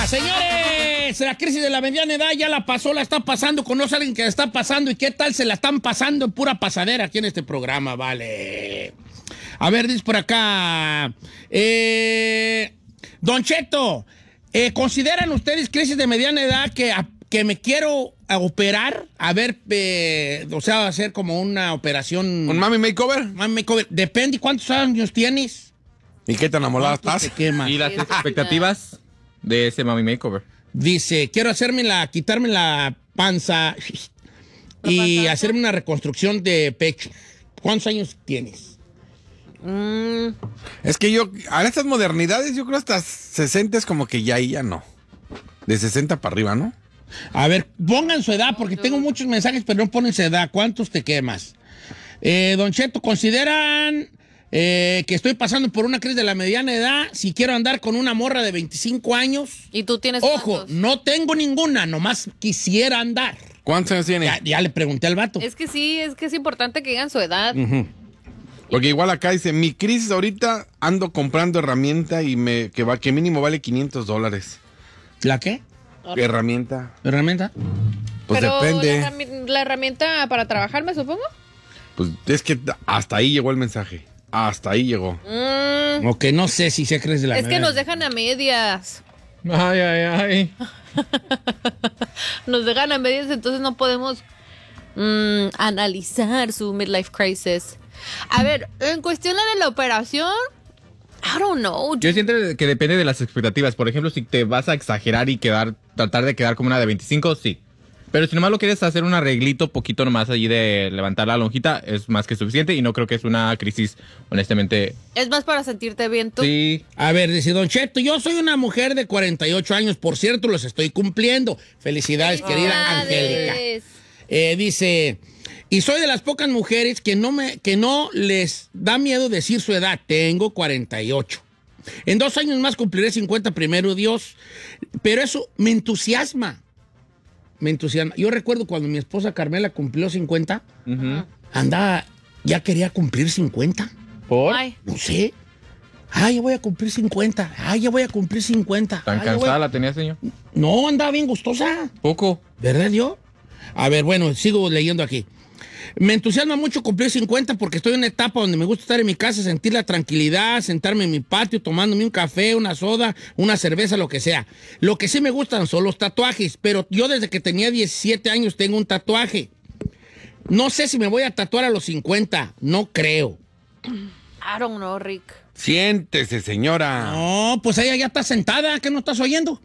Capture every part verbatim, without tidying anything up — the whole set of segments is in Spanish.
Señores, la crisis de la mediana edad ya la pasó, la está pasando, conoce a alguien que la está pasando y qué tal se la están pasando en pura pasadera aquí en este programa, vale. A ver, dice por acá, eh, Don Cheto, eh, ¿consideran ustedes crisis de mediana edad que, a, que me quiero a operar? A ver, eh, o sea, hacer como una operación. ¿Un mami makeover? Mami makeover, depende cuántos años tienes. ¿Y qué tan amolada estás? ¿Y las expectativas de ese mami makeover? Dice, quiero hacerme la, quitarme la panza y hacerme una reconstrucción de pecho. ¿Cuántos años tienes? Mm. Es que yo, a estas modernidades, yo creo hasta sesenta es como que ya ahí ya no. De sesenta para arriba, ¿no? A ver, pongan su edad, porque tengo muchos mensajes, pero no ponen su edad. ¿Cuántos te quemas? Eh, Don Cheto, ¿consideran eh, que estoy pasando por una crisis de la mediana edad si quiero andar con una morra de veinticinco años? ¿Y tú tienes Ojo, cuántos? no tengo ninguna, nomás quisiera andar. ¿Cuántos años tiene? Ya, ya le pregunté al vato. Es que sí, es que es importante que digan su edad. Uh-huh. Porque igual acá dice, mi crisis ahorita ando comprando herramienta y me que va que mínimo vale quinientos dólares. ¿La qué? ¿Qué herramienta? ¿Herramienta? Pues Pero depende. La, herrami- la herramienta para trabajar, me supongo. Pues es que hasta ahí llegó el mensaje. Hasta ahí llegó. Mm, Ok, no sé si se crees de la es que mediana nos dejan a medias. Ay, ay, ay. Nos dejan a medias, entonces no podemos mm, analizar su midlife crisis. A ver, en cuestión de la operación, I don't know. Yo siento que depende de las expectativas. Por ejemplo, si te vas a exagerar y quedar, tratar de quedar como una de veinticinco, sí. Pero si nomás lo quieres hacer un arreglito poquito nomás allí de levantar la lonjita, es más que suficiente y no creo que es una crisis, honestamente. Es más para sentirte bien tú. Sí. A ver, dice Don Cheto, yo soy una mujer de cuarenta y ocho años, por cierto, los estoy cumpliendo. Felicidades, querida Angélica. Eh, dice, y soy de las pocas mujeres que no, me, que no les da miedo decir su edad. Tengo cuarenta y ocho. En dos años más cumpliré cincuenta, primero Dios. Pero eso me entusiasma. Me entusiasma. Yo recuerdo cuando mi esposa Carmela cumplió cincuenta, Uh-huh. andaba, ya quería cumplir cincuenta. ¿Por? Ay, No sé. Ay, ya voy a cumplir cincuenta. Ay, ya voy a cumplir cincuenta. ¿Tan Ay, ya voy cansada a- la tenía, señor? No, andaba bien gustosa. Poco. ¿Verdad, yo? A ver, bueno, sigo leyendo aquí. Me entusiasma mucho cumplir cincuenta porque estoy en una etapa donde me gusta estar en mi casa, sentir la tranquilidad, sentarme en mi patio, tomándome un café, una soda, una cerveza, lo que sea. Lo que sí me gustan son los tatuajes, pero yo desde que tenía diecisiete años tengo un tatuaje. No sé si me voy a tatuar a los cincuenta, no creo. I don't know, Rick. Siéntese, señora. No, pues ella ya está sentada, ¿qué no estás oyendo?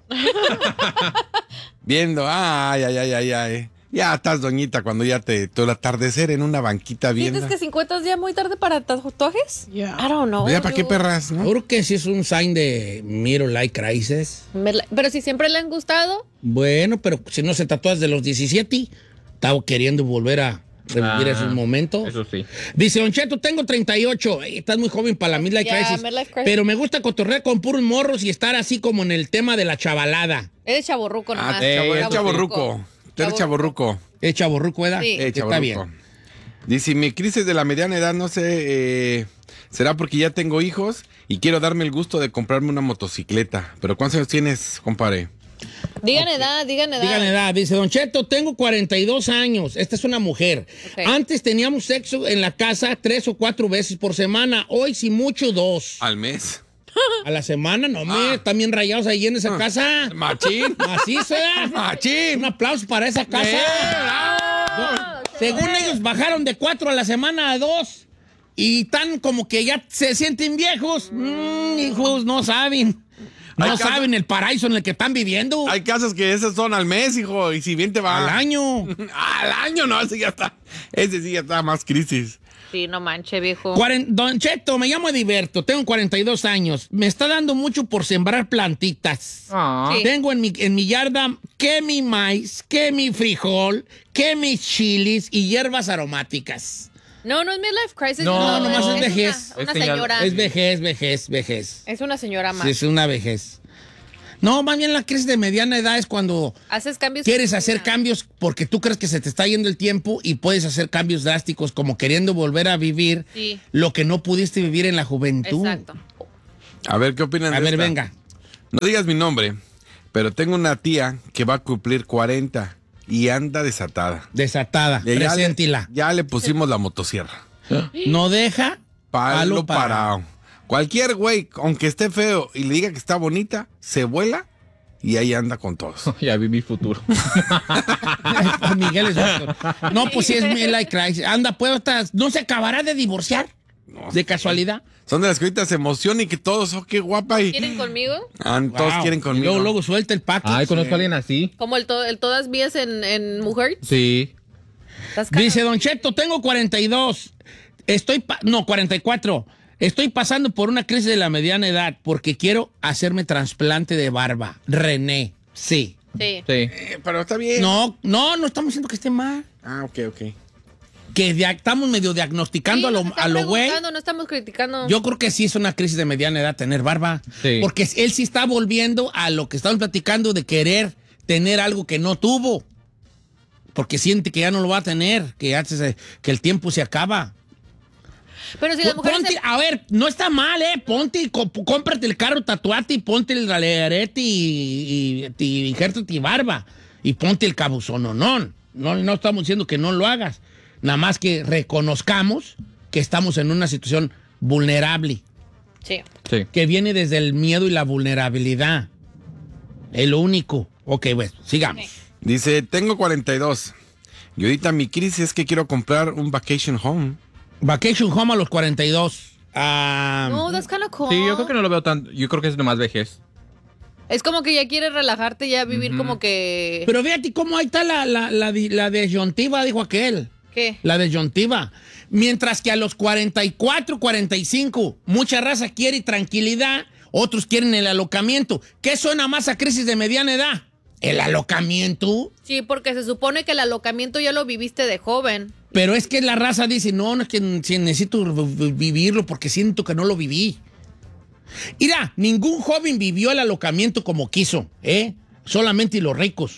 Viendo, ay, ay, ay, ay, ay. Ya estás, doñita, cuando ya te... Todo el atardecer en una banquita viendo. ¿Sientes que cincuenta es ya muy tarde para tatuajes? Yeah. I don't know. ¿Ya para qué dude. perras, no? Seguro que sí es un sign de middle life crisis. Me la- Pero si siempre le han gustado. Bueno, pero si no se tatúa desde los diecisiete, estaba queriendo volver a revivir Ah, esos momentos. Eso sí. Dice, Don Cheto, tengo treinta y ocho. Ey, estás muy joven para la midlife Ya, crisis. midlife crisis. Pero me gusta cotorrear con puros morros y estar así como en el tema de la chavalada. Es chaborruco nomás. Ah, chavo, es Chavorruco. chaborruco. Tú eres chaborruco. ¿Es chaborruco, ¿verdad? Sí. Eh, Está chavorruco. bien. Dice, mi crisis de la mediana edad, no sé, eh, será porque ya tengo hijos y quiero darme el gusto de comprarme una motocicleta. Pero ¿cuántos años tienes, compadre? Digan edad, digan edad. Digan edad. Dice, Don Cheto, tengo cuarenta y dos años. Esta es una mujer. Ok. Antes teníamos sexo en la casa tres o cuatro veces por semana. Hoy, si mucho, dos. Al mes. A la semana, no, me, están bien rayados ahí en esa casa. Machín. Así sea. Machín. Un aplauso para esa casa. No, según ellos bajaron de cuatro a la semana a dos y están como que ya se sienten viejos. Mm, hijos, no saben. No Hay casa- saben el paraíso en el que están viviendo. Hay casas que esas son al mes, hijo, y si bien te va... Al año. Al año, no, ese ya está. Ese sí ya está más crisis. Sí, no manche, viejo. Cuaren- Don Cheto, me llamo Ediberto, tengo cuarenta y dos años. Me está dando mucho por sembrar plantitas. Ah. Sí. Tengo en mi, en mi yarda que mi maíz, que mi frijol, que mis chilis y hierbas aromáticas. No, no es midlife crisis. No, nomás es una- vejez. Una, Es señal- señora. Es vejez, vejez, vejez. Es una señora más. Sí, es una vejez. No, más bien la crisis de mediana edad es cuando Haces cambios. quieres en tu hacer vida. cambios porque tú crees que se te está yendo el tiempo y puedes hacer cambios drásticos como queriendo volver a vivir Sí. lo que no pudiste vivir en la juventud. Exacto. A ver, ¿qué opinan A de ver, esta? venga. No digas mi nombre, pero tengo una tía que va a cumplir cuarenta y anda desatada. Desatada, Y ya, le, preséntila. ya le pusimos la motosierra. No deja Palo, palo parado. parado. Cualquier güey, aunque esté feo y le diga que está bonita, se vuela y ahí anda con todos. Ya vi mi futuro. Miguel es otro. No, pues sí es midlife crisis. Anda, pues, hasta- ¿no se acabará de divorciar? No ¿De sé. casualidad? Son de las que ahorita se emocionan y que todos, oh, qué guapa. Y, ¿Quieren conmigo? Ah, todos Wow. quieren Y conmigo. Luego, luego suelta el paquete. Ay, conozco a alguien así. Como el, to- el todas vías en, en Mujer. Sí. ¿Estás ca- Dice Don Cheto, tengo cuarenta y dos. Estoy, pa- no, cuarenta y cuatro. Estoy pasando por una crisis de la mediana edad porque quiero hacerme trasplante de barba. René, sí. Sí. Sí. Eh, pero está bien. No, no, no estamos diciendo que esté mal. Ah, ok, ok. Que dia- estamos medio diagnosticando Sí, a nos lo, están a lo güey. preguntando, no estamos criticando. Yo creo que sí es una crisis de mediana edad tener barba. Sí. Porque él sí está volviendo a lo que estamos platicando de querer tener algo que no tuvo. Porque siente que ya no lo va a tener, que, ya se- que el tiempo se acaba. Pero si las mujeres... Ponte- se- A ver, no está mal, ¿eh? Ponte, y co- cómprate el carro, tatuate y ponte el arete y, y, y injértate barba. Y ponte el cabuzononón. No, no estamos diciendo que no lo hagas. Nada más que reconozcamos que estamos en una situación vulnerable, Sí. Sí. que viene desde el miedo y la vulnerabilidad. Es lo único. Ok, bueno, sigamos. Dice, tengo cuarenta y dos. Y ahorita mi crisis es que quiero comprar un vacation home. Vacation home a los cuarenta y dos. Ah, No, that's kind of cool. Sí, yo creo que no lo veo tan. Yo creo que es nomás vejez. Es como que ya quieres relajarte, ya vivir como que... Pero fíjate cómo ahí está la, la, la, di- la disyuntiva, dijo aquel. ¿Qué? La disyuntiva. Mientras que a los cuarenta y cuatro, cuarenta y cinco, mucha raza quiere tranquilidad, otros quieren el alocamiento. ¿Qué suena más a crisis de mediana edad? ¿El alocamiento? Sí, porque se supone que el alocamiento ya lo viviste de joven. Pero es que la raza dice, no, no es que sí, necesito v- vivirlo porque siento que no lo viví. Mira, ningún joven vivió el alocamiento como quiso, ¿eh? Solamente los ricos.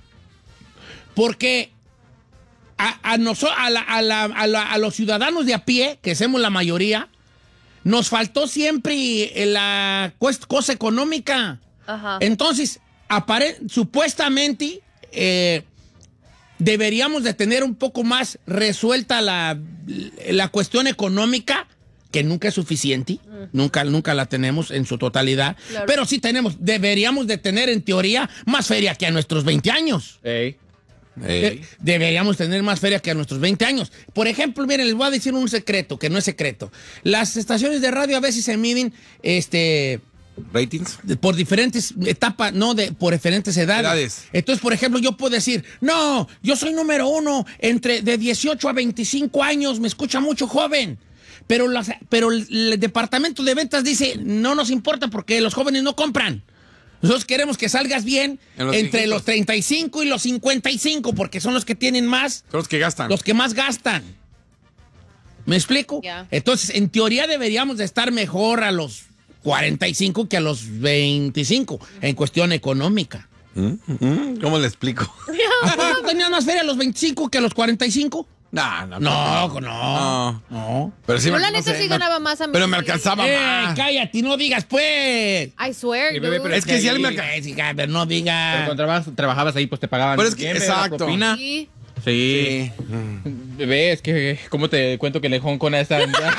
Porque a, a, noso- a, la- a la- a la- a los ciudadanos de a pie, que somos la mayoría, nos faltó siempre la cuest- cosa económica. Ajá. Entonces, apare- supuestamente eh, deberíamos de tener un poco más resuelta la, la cuestión económica, que nunca es suficiente, nunca, nunca la tenemos en su totalidad, Claro. pero sí tenemos, deberíamos de tener en teoría más feria que a nuestros veinte años. Ey. De- deberíamos tener más feria que a nuestros veinte años. Por ejemplo, miren, les voy a decir un secreto, que no es secreto. Las estaciones de radio a veces se miden, este... ¿Ratings? de- por diferentes etapas, no, de por diferentes edades. Edades. Entonces, por ejemplo, yo puedo decir, no, yo soy número uno, entre de dieciocho a veinticinco años, me escucha mucho joven. Pero, las- pero el, el departamento de ventas dice, no nos importa porque los jóvenes no compran. Nosotros queremos que salgas bien En los entre viejitos. los treinta y cinco y los cincuenta y cinco, porque son los que tienen más, Son los que gastan. los que más gastan. ¿Me explico? Ya. Entonces, en teoría deberíamos de estar mejor a los cuarenta y cinco que a los veinticinco en cuestión económica. ¿Mm? ¿Mm? ¿Cómo le explico? ¿A poco tenías más feria a los veinticinco que a los cuarenta y cinco? No, no. No, no, No. no. Pero sí Yo me- la no neta sé, sí no- ganaba más a mí. Pero me alcanzaba ¡Eh, más. cállate, no digas pues! I swear, Sí, bebé, dude. pero Es que si alguien me Diga, alcanza. sí, pero no Pero diga. cuando trabajabas, trabajabas ahí, pues te pagaban. Pero es que- bien, bebé, la exacto. propina. Sí. Sí. Sí. Bebé, es que, ¿cómo te cuento que le con a esta?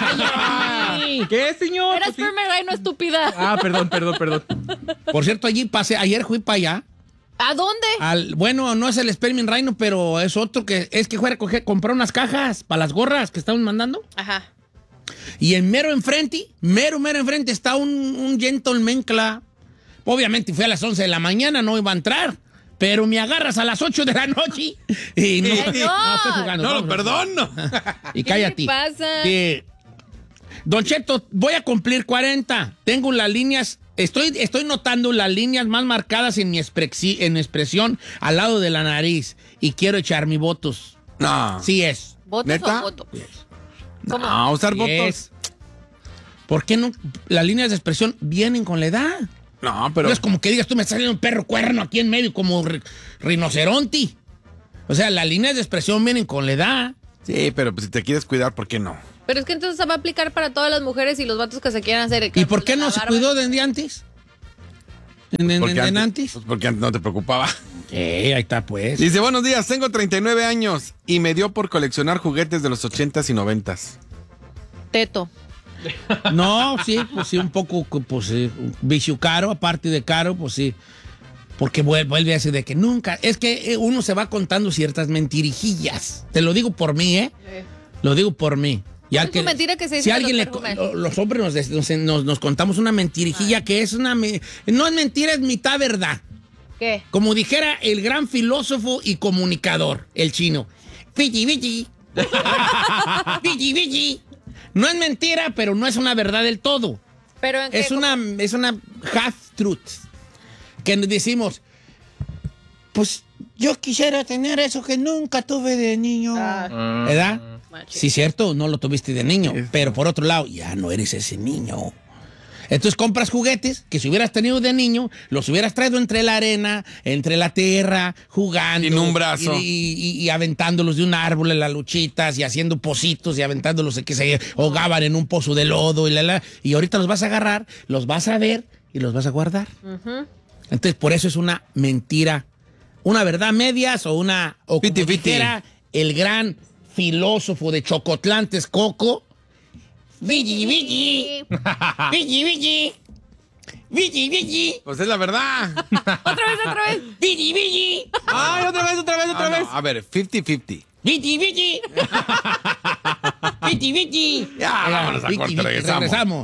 ¿Qué, señor? Era Pues sí. sperm no estúpida. Ah, perdón, perdón, perdón. Por cierto, allí pasé, ayer fui para allá. ¿A dónde? Al, bueno, no es el Sperming Rhino, pero es otro que es que fue a recoger, comprar unas cajas para las gorras que estaban mandando. Ajá. Y en mero enfrente, mero, mero enfrente está un, un gentleman cla. Obviamente fui a las once de la mañana, no iba a entrar. Pero me agarras a las ocho de la noche y no, Señor. no, estoy jugando. No lo vamos. perdono. Y ¿Qué cállate. le pasa? Sí. Don Cheto, voy a cumplir cuarenta. Tengo las líneas, estoy, estoy notando las líneas más marcadas en mi, expresi- en mi expresión al lado de la nariz. Y quiero echar mis votos. No. Sí es. ¿Votos ¿Neta? o votos? ¿Cómo? No, usar Sí votos. es. ¿Por qué no? Las líneas de expresión vienen con la edad. No, pero. No es como que digas, tú me está saliendo un perro cuerno aquí en medio como ri- rinoceronte. O sea, las líneas de expresión vienen con la edad. Sí, pero pues, si te quieres cuidar, ¿por qué no? Pero es que entonces se va a aplicar para todas las mujeres y los vatos que se quieran hacer. el ¿Y por cambio qué de no la se barba. cuidó desde antes? ¿En, en, Porque en antes, antes? pues porque antes no te preocupaba. Sí, ahí está, pues. Dice, buenos días, tengo treinta y nueve años y me dio por coleccionar juguetes de los ochentas y noventas. Teto. No, sí, pues sí, un poco, pues sí, un vicio caro, aparte de caro, pues sí. Porque vuelve a decir de que nunca, es que uno se va contando ciertas mentirijillas. Te lo digo por mí, ¿eh? Sí. Lo digo por mí. Ya es que, mentira que se dice si alguien le, los hombres nos, nos, nos, nos contamos una mentirijilla Ay. que es una, no es mentira, es mitad verdad. ¿Qué? Como dijera el gran filósofo y comunicador, el chino. Vigi, vigi. Vigi, vigi. No es mentira, pero no es una verdad del todo. Pero ¿en qué, es una es una half truth. Que decimos, pues yo quisiera tener eso que nunca tuve de niño. Ah. ¿Verdad? Sí, cierto, no lo tuviste de niño, pero por otro lado, ya no eres ese niño. Entonces compras juguetes que si hubieras tenido de niño, los hubieras traído entre la arena, entre la tierra, jugando. En un brazo. Y, y, y aventándolos de un árbol en las luchitas y haciendo pocitos y aventándolos que se ahogaban en un pozo de lodo. Y, la, la, y ahorita los vas a agarrar, los vas a ver y los vas a guardar. Uh-huh. Entonces por eso es una mentira, una verdad medias o una... O como fiti, fiti. dijera el gran filósofo de Chocotlán, Texcoco, Vigi, Vigi. Vigi, Vigi. Vigi, Vigi. Pues es la verdad. Otra vez, otra vez. Vigi, Vigi. Ay, otra vez, otra vez, otra ah, vez. No. A ver, cincuenta cincuenta. Vigi, Vigi. Vigi, Vigi. Ya, vámonos a Vigi, corte, Vigi. regresamos. Regresamos.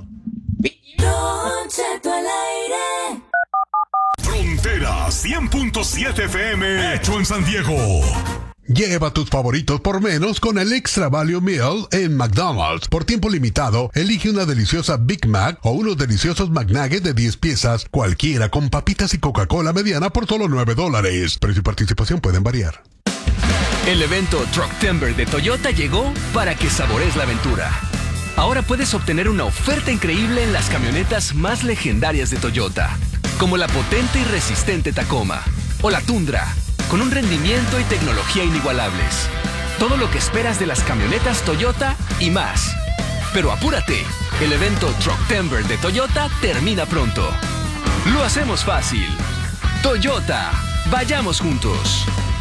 Don Cheto al aire. Frontera cien punto siete F M, hecho en San Diego. Lleva tus favoritos por menos con el Extra Value Meal en McDonald's. Por tiempo limitado, elige una deliciosa Big Mac o unos deliciosos McNuggets de diez piezas, cualquiera con papitas y Coca-Cola mediana por solo nueve dólares. Precio y participación pueden variar. El evento Trucktember de Toyota llegó para que sabores la aventura. Ahora puedes obtener una oferta increíble en las camionetas más legendarias de Toyota, como la potente y resistente Tacoma o la Tundra, con un rendimiento y tecnología inigualables. Todo lo que esperas de las camionetas Toyota y más. Pero apúrate, el evento Trucktember de Toyota termina pronto. Lo hacemos fácil. Toyota, vayamos juntos.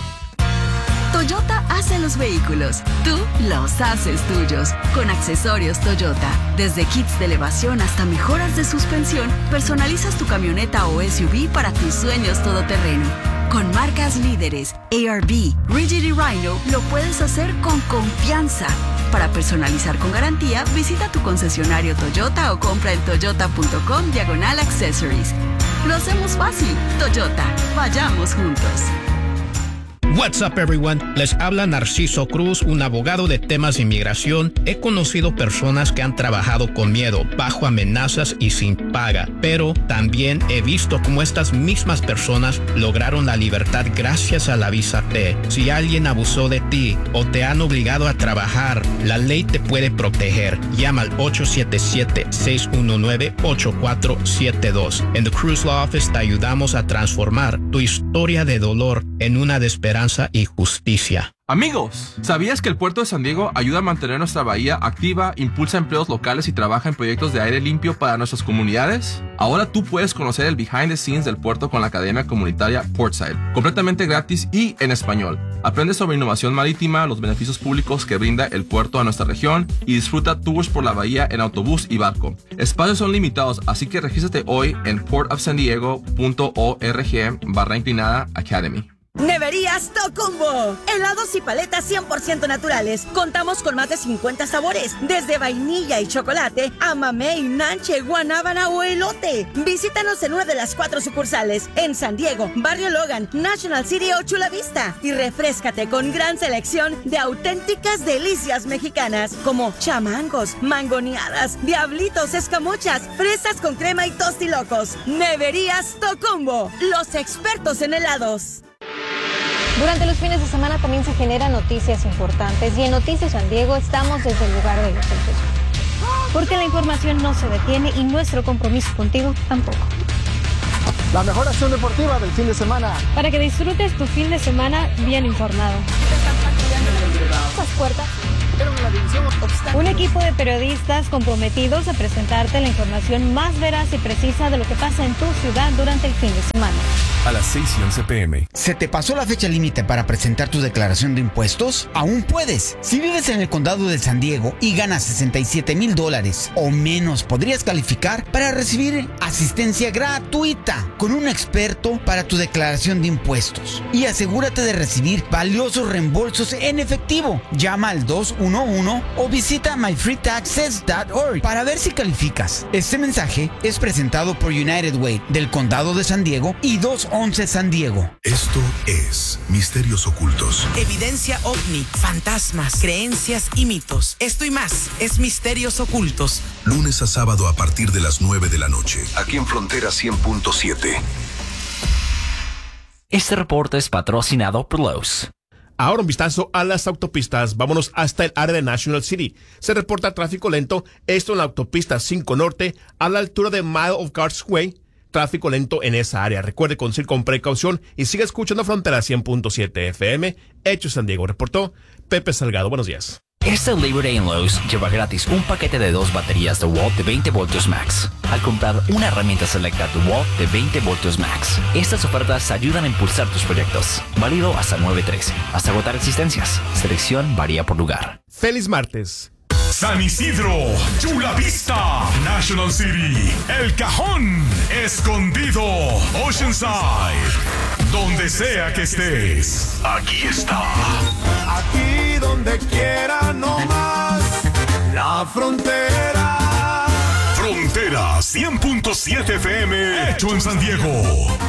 Toyota hace los vehículos, tú los haces tuyos. Con accesorios Toyota, desde kits de elevación hasta mejoras de suspensión, personalizas tu camioneta o S U V para tus sueños todoterreno. Con marcas líderes, A R B, Rigid y Rhino, lo puedes hacer con confianza. Para personalizar con garantía, visita tu concesionario Toyota o compra en toyota.com diagonal accessories. Lo hacemos fácil. Toyota, vayamos juntos. What's up, everyone? Les habla Narciso Cruz, un abogado de temas de inmigración. He conocido personas que han trabajado con miedo, bajo amenazas y sin paga, pero también he visto cómo estas mismas personas lograron la libertad gracias a la visa T. Si alguien abusó de ti o te han obligado a trabajar, la ley te puede proteger. Llama al ocho siete siete, seis uno nueve, ocho cuatro siete dos. En The Cruz Law Office te ayudamos a transformar tu historia de dolor en una de esperanza y justicia. Amigos, ¿sabías que el puerto de San Diego ayuda a mantener nuestra bahía activa, impulsa empleos locales y trabaja en proyectos de aire limpio para nuestras comunidades? Ahora tú puedes conocer el behind the scenes del puerto con la Academia Comunitaria Portside, completamente gratis y en español. Aprende sobre innovación marítima, los beneficios públicos que brinda el puerto a nuestra región y disfruta tours por la bahía en autobús y barco. Espacios son limitados, así que regístrate hoy en port of san diego punto org barra inclinada Academy. Neverías Tocumbo. Helados y paletas cien por ciento naturales. Contamos con más de cincuenta sabores, desde vainilla y chocolate a mamey, nanche, guanábana o elote. Visítanos en una de las cuatro sucursales, en San Diego, Barrio Logan, National City o Chula Vista. Y refréscate con gran selección de auténticas delicias mexicanas, como chamangos, mangoneadas, diablitos, escamochas, fresas con crema y tostilocos. Neverías Tocumbo, los expertos en helados. Durante los fines de semana también se generan noticias importantes y en Noticias San Diego estamos desde el lugar de los hechos. Porque la información no se detiene y nuestro compromiso contigo tampoco. La mejor acción deportiva del fin de semana. Para que disfrutes tu fin de semana bien informado. Las puertas en la división obstáculos. Un equipo de periodistas comprometidos a presentarte la información más veraz y precisa de lo que pasa en tu ciudad durante el fin de semana. A las seis y once pm. ¿Se te pasó la fecha límite para presentar tu declaración de impuestos? Aún puedes. Si vives en el condado de San Diego y ganas sesenta y siete mil dólares o menos, podrías calificar para recibir asistencia gratuita con un experto para tu declaración de impuestos. Y asegúrate de recibir valiosos reembolsos en efectivo. Llama al dos uno uno o visita my free taxes punto org para ver si calificas. Este mensaje es presentado por United Way del condado de San Diego y dos once San Diego. Esto es Misterios Ocultos. Evidencia ovni, fantasmas, creencias y mitos. Esto y más es Misterios Ocultos. Lunes a sábado a partir de las nueve de la noche. Aquí en Frontera cien punto siete. Este reporte es patrocinado por Lowe's. Ahora un vistazo a las autopistas. Vámonos hasta el área de National City. Se reporta tráfico lento, esto en la autopista cinco Norte, a la altura de Mile of Guards Way. Tráfico lento en esa área. Recuerde conducir con precaución y siga escuchando Frontera cien punto siete F M. Hecho San Diego, reportó Pepe Salgado. Buenos días. Este Labor Day en Lowe's lleva gratis un paquete de dos baterías DeWalt de veinte voltios max al comprar una herramienta selecta DeWalt de veinte voltios max. Estas ofertas ayudan a impulsar tus proyectos. Válido hasta nueve trece. Hasta agotar existencias. Selección varía por lugar. Feliz martes. San Isidro, Chula Vista, National City, El Cajón, Escondido, Oceanside. Donde sea que estés, aquí está. Aquí donde quiera, no más. La Frontera. Frontera cien punto siete F M, hecho en San Diego.